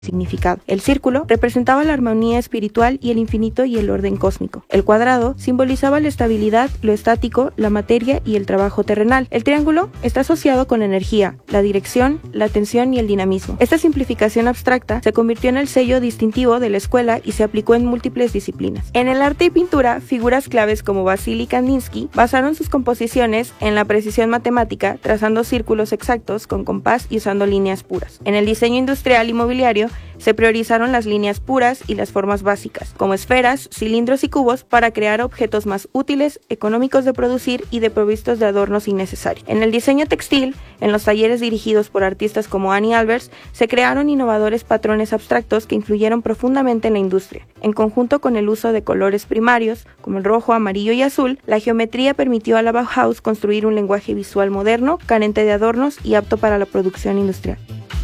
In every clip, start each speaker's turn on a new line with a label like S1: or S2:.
S1: significado. El círculo representaba la armonía espiritual y el infinito y el orden cósmico. El cuadrado simbolizaba la estabilidad, lo estático, la materia y el trabajo terrenal. El triángulo está asociado con la energía, la dirección, la atención y el dinamismo. Esta simplificación abstracta se convirtió en el sello distintivo de la escuela y se aplicó en múltiples disciplinas. En el arte y pintura, figuras claves como Vasily Kandinsky basaron sus composiciones en la precisión matemática, trazando círculos exactos con compás y usando líneas puras. En el diseño industrial y mobiliario, se priorizaron las líneas puras y las formas básicas, como esferas, cilindros y cubos, para crear objetos más útiles, económicos de producir y desprovistos de adornos innecesarios. En el diseño textil, en los talleres dirigidos por artistas como Annie Albers, se crearon innovadores patrones abstractos que influyeron profundamente en la industria. En conjunto con el uso de colores primarios, como el rojo, amarillo y azul, la geometría permitió a la Bauhaus construir un lenguaje visual moderno, carente de adornos y apto para la producción industrial.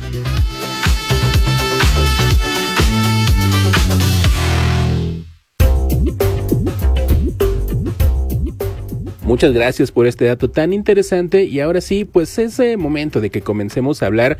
S2: Muchas gracias por este dato tan interesante y ahora sí, pues es momento de que comencemos a hablar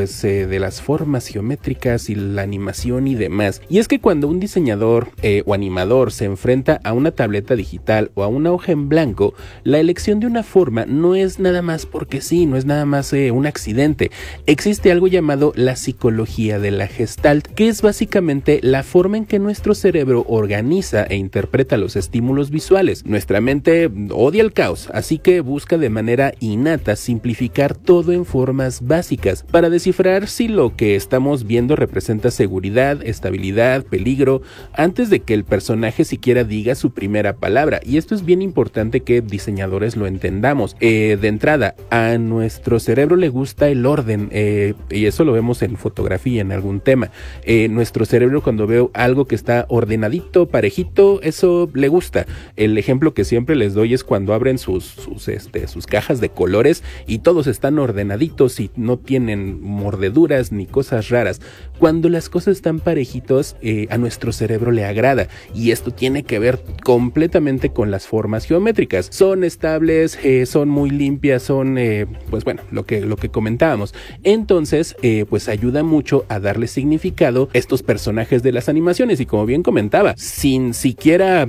S2: de las formas geométricas y la animación y demás. Y es que cuando un diseñador o animador se enfrenta a una tableta digital o a una hoja en blanco, la elección de una forma no es nada más porque sí, no es nada más un accidente. Existe algo llamado la psicología de la Gestalt, que es básicamente la forma en que nuestro cerebro organiza e interpreta los estímulos visuales. Nuestra mente odia el caos, así que busca de manera innata simplificar todo en formas básicas para descifrar si lo que estamos viendo representa seguridad, estabilidad, peligro, antes de que el personaje siquiera diga su primera palabra. Y esto es bien importante que diseñadores lo entendamos. De entrada, a nuestro cerebro le gusta el orden, y eso lo vemos en fotografía, en algún tema. Nuestro cerebro, cuando veo algo que está ordenadito, parejito, eso le gusta. El ejemplo que siempre les doy es cuando abren sus cajas de colores y todos están ordenaditos y no tienen mordeduras ni cosas raras. Cuando las cosas están parejitos, a nuestro cerebro le agrada, y esto tiene que ver completamente con las formas geométricas. Son estables, son muy limpias, son lo que comentábamos. Entonces pues ayuda mucho a darle significado a estos personajes de las animaciones, y como bien comentaba, sin siquiera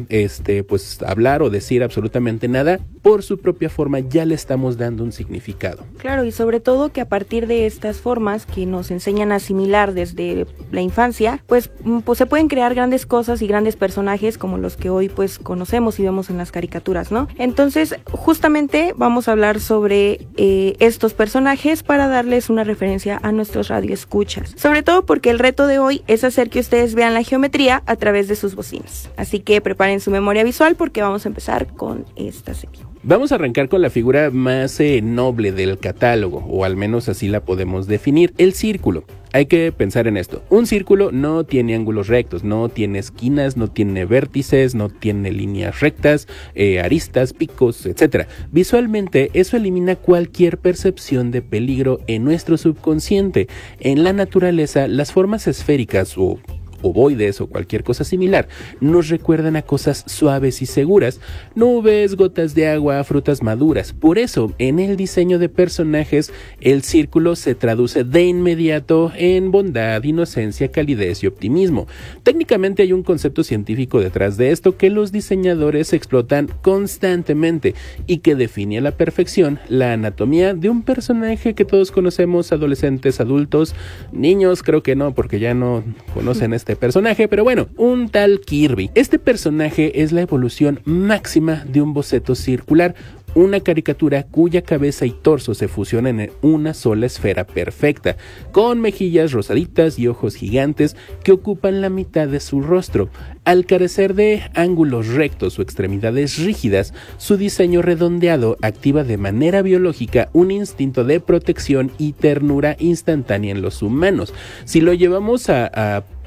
S2: hablar o decir absolutamente nada, por su propia forma ya le estamos dando un significado.
S1: Claro, y sobre todo que a partir de estas formas que nos enseñan a asimilar desde la infancia, pues se pueden crear grandes cosas y grandes personajes como los que hoy pues conocemos y vemos en las caricaturas, ¿no? Entonces, justamente vamos a hablar sobre estos personajes para darles una referencia a nuestros radioescuchas. Sobre todo porque el reto de hoy es hacer que ustedes vean la geometría a través de sus bocinas. Así que preparen su memoria visual porque vamos a empezar con esta serie.
S2: Vamos a arrancar con la figura más noble del catálogo, o al menos así la podemos definir, el círculo. Hay que pensar en esto. Un círculo no tiene ángulos rectos, no tiene esquinas, no tiene vértices, no tiene líneas rectas, aristas, picos, etc. Visualmente, eso elimina cualquier percepción de peligro en nuestro subconsciente. En la naturaleza, las formas esféricas o ovoides o cualquier cosa similar nos recuerdan a cosas suaves y seguras, nubes, gotas de agua, frutas maduras. Por eso, en el diseño de personajes, el círculo se traduce de inmediato en bondad, inocencia, calidez y optimismo. Técnicamente hay un concepto científico detrás de esto que los diseñadores explotan constantemente y que define a la perfección la anatomía de un personaje que todos conocemos, adolescentes, adultos, niños creo que no, porque ya no conocen este personaje, pero bueno, un tal Kirby. Este personaje es la evolución máxima de un boceto circular, una caricatura cuya cabeza y torso se fusionan en una sola esfera perfecta, con mejillas rosaditas y ojos gigantes que ocupan la mitad de su rostro. Al carecer de ángulos rectos o extremidades rígidas, su diseño redondeado activa de manera biológica un instinto de protección y ternura instantánea en los humanos. Si lo llevamos a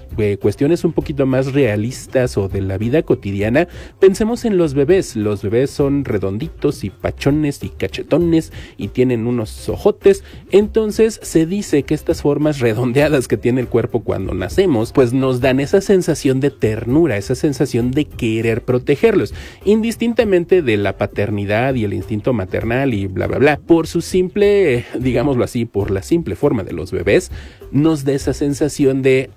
S2: cuestiones un poquito más realistas o de la vida cotidiana, pensemos en los bebés. Los bebés son redonditos y pachones y cachetones y tienen unos ojotes. Entonces se dice que estas formas redondeadas que tiene el cuerpo cuando nacemos, pues nos dan esa sensación de ternura, esa sensación de querer protegerlos, indistintamente de la paternidad y el instinto maternal y bla bla bla. Por su simple, digámoslo así, por la simple forma de los bebés, nos da esa sensación de